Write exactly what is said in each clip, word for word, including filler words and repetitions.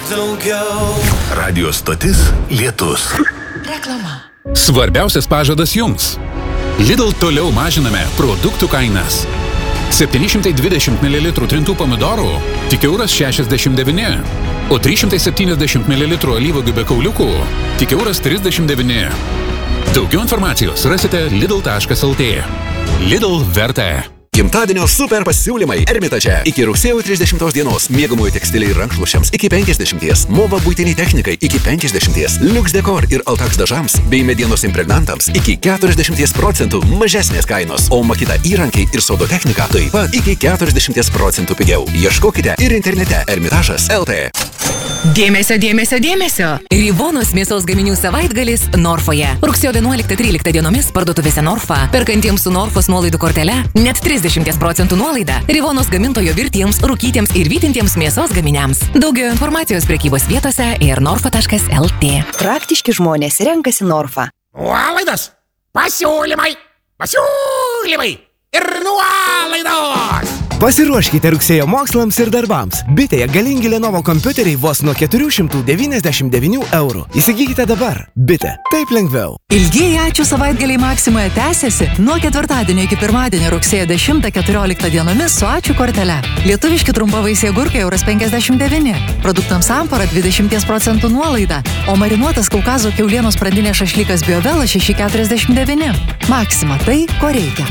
daugiau. Radio stotis Lietus. Reklama. Svarbiausias pažadas jums. Lidl toliau mažiname produktų kainas. septyni šimtai dvidešimt mililitrų trintų pomidorų tik euras šešiasdešimt devyni, o trys šimtai septyniasdešimt mililitrų alyvuogių be kauliukų tik euras trisdešimt devyni. Daugiau informacijos rasite lidl taškas lt. Lidl verta. Gimtadienio super pasiūlymai Ermitaže. Iki rugsėjo trisdešimtos dienos miegamųjų tekstiliai ir rankšluosčiams iki penkiasdešimties, Mova buitiniai technikai iki penkiasdešimties, Lux Decor ir Altax dažams bei medienos impregnantams iki keturiasdešimties procentų mažesnės kainos, o Makita įrankiai ir sodo technika taip pat iki keturiasdešimties procentų pigiau. Ieškokite ir internete ermitažas taškas lt. Dėmesio, dėmesio, dėmesio. Rivonos mėsos gaminių savaitgalis Norfoje. Rugsėjo vienuoliktą tryliktą dienomis parduotuvėse Norfa, perkantiems su Norfos nuolaidų kortele, net trisdešimt procentų nuolaida Rivonos gamintojo virtiems, rūkytiems ir vytintiems mėsos gaminiams. Daugiau informacijos prekybos vietose ir norfa taškas lt. Praktiški žmonės renkasi Norfa. Nuolaidos, pasiūlymai, pasiūlymai ir nuolaidos. Pasiruoškite rugsėjo mokslams ir darbams. Bitėje galingi Lenovo kompiuteriai vos nuo keturi šimtai devyniasdešimt devyni eurų. Įsigykite dabar. Bitė. Taip lengviau. Ilgieji ačiū savaitgaliai Maksimoje tęsiasi nuo ketvirtadienio iki pirmadienio rugsėjo dešimtą keturioliktą dienomis su ačiū kortele. Lietuviški trumpavaisiai agurkai euras penkiasdešimt devyni. Produktams Ampara dvidešimt procentų nuolaida, o marinuotas Kaukazo kiaulienos pradinės šašlykas Biovela šeši keturiasdešimt devyni. Maksima tai, ko reikia.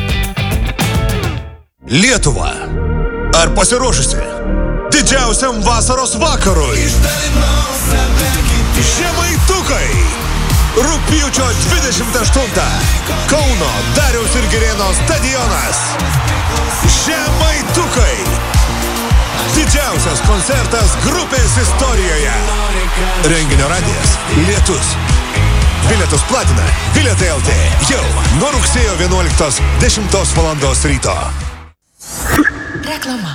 Lietuva. Ar pasiruošusi didžiausiam vasaros vakarui? Žemaitukai. Rugpjūčio dvidešimt aštuntą. Kauno Dariaus ir Girėno stadionas. Žemaitukai. Didžiausias koncertas grupės istorijoje. Renginio radijas Lietus. Bilietus platina Bilietai lt. Jau nuo rugsėjo vienuoliktos dešimtos valandos ryto. Reklama.